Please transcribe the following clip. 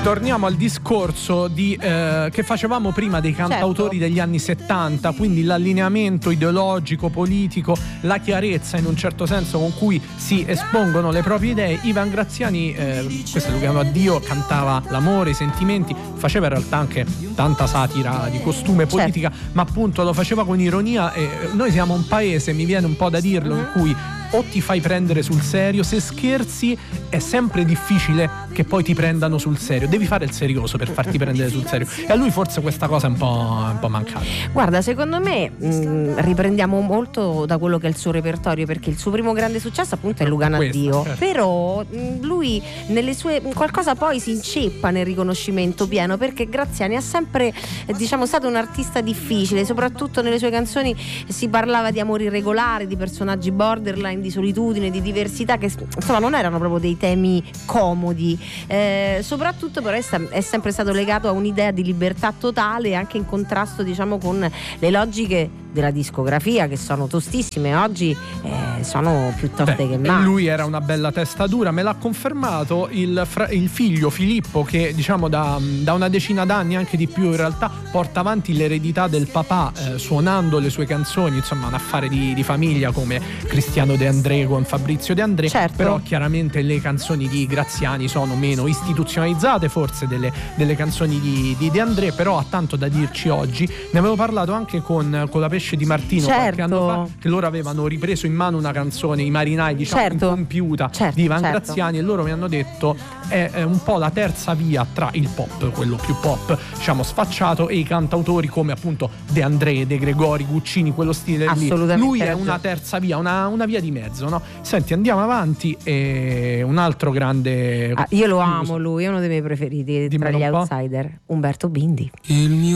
torniamo al discorso che facevamo prima dei cantautori degli anni 70, quindi l'allineamento ideologico, politico, la chiarezza in un certo senso con cui si espongono le proprie idee. Ivan Graziani, questo è lui che amava Dio, cantava l'amore, i sentimenti, faceva in realtà anche tanta satira di costume politica, ma appunto lo faceva con ironia. E noi siamo un paese, mi viene un po' da dirlo, in cui o ti fai prendere sul serio, se scherzi è sempre difficile che poi ti prendano sul serio, devi fare il serioso per farti prendere sul serio, e a lui forse questa cosa è un po' mancata. Guarda, secondo me riprendiamo molto da quello che è il suo repertorio, perché il suo primo grande successo appunto è Lucano a Dio, certo. Però lui nelle sue qualcosa poi si inceppa nel riconoscimento pieno, perché Graziani è sempre stato un artista difficile, soprattutto nelle sue canzoni si parlava di amori irregolari, di personaggi borderline, di solitudine, di diversità, che insomma non erano proprio dei temi comodi, soprattutto però è sempre stato legato a un'idea di libertà totale, anche in contrasto con le logiche della discografia, che sono tostissime oggi, sono più toste che mai. Lui era una bella testa dura, me l'ha confermato il figlio Filippo, che da una decina d'anni, anche di più in realtà, porta avanti l'eredità del papà, suonando le sue canzoni, insomma un affare di famiglia, come Cristiano De André con Fabrizio De André, certo. Però chiaramente le canzoni di Graziani sono meno istituzionalizzate forse delle canzoni di De André, però ha tanto da dirci oggi. Ne avevo parlato anche con la Pesce di Martino, certo. Qualche anno fa, che loro avevano ripreso in mano una canzone, I Marinai, certo. Incompiuta, certo, di Ivan Graziani, e loro mi hanno detto è un po' la terza via tra il pop, quello più pop sfacciato, e i cantautori come appunto De André, De Gregori, Guccini, quello stile lì. Lui è una terza via, una via di mezzo, no? Senti, andiamo avanti. E un altro grande, io lo amo, lui è uno dei miei preferiti tra gli outsider, Umberto Bindi.